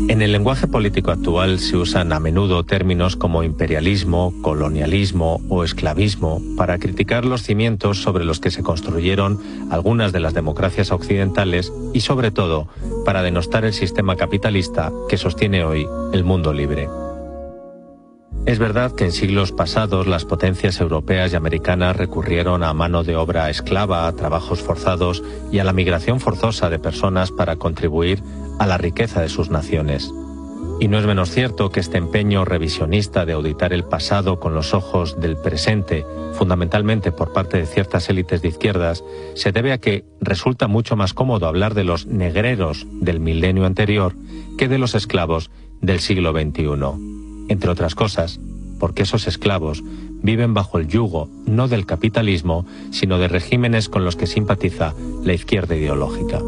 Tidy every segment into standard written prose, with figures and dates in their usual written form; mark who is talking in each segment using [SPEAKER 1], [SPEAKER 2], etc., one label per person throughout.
[SPEAKER 1] En el lenguaje político actual se usan a menudo términos como imperialismo, colonialismo o esclavismo para criticar los cimientos sobre los que se construyeron algunas de las democracias occidentales y, sobre todo, para denostar el sistema capitalista que sostiene hoy el mundo libre. Es verdad que en siglos pasados las potencias europeas y americanas recurrieron a mano de obra esclava, a trabajos forzados y a la migración forzosa de personas para contribuir a la riqueza de sus naciones. Y no es menos cierto que este empeño revisionista de auditar el pasado con los ojos del presente, fundamentalmente por parte de ciertas élites de izquierdas, se debe a que resulta mucho más cómodo hablar de los negreros del milenio anterior que de los esclavos del siglo XXI. Entre otras cosas, porque esos esclavos viven bajo el yugo no del capitalismo, sino de regímenes con los que simpatiza la izquierda ideológica.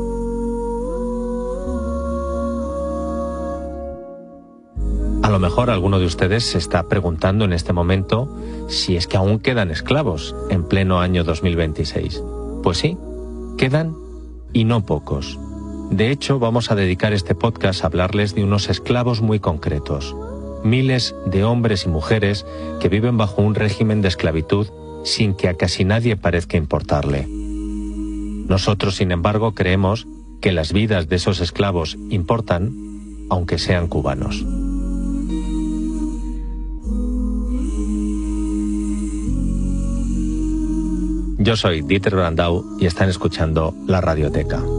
[SPEAKER 1] A lo mejor alguno de ustedes se está preguntando en este momento si es que aún quedan esclavos en pleno año 2026. Pues sí, quedan y no pocos. De hecho, vamos a dedicar este podcast a hablarles de unos esclavos muy concretos. Miles de hombres y mujeres que viven bajo un régimen de esclavitud sin que a casi nadie parezca importarle. Nosotros, sin embargo, creemos que las vidas de esos esclavos importan, aunque sean cubanos. Yo soy Dieter Brandau y están escuchando La Radioteca.